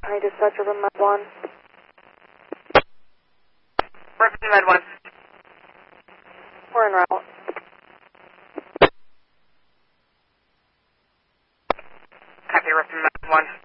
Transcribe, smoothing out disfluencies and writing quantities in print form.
Hi, dispatcher from Med 1. We're from Med 1. We're en route. Copy, we're from Med 1.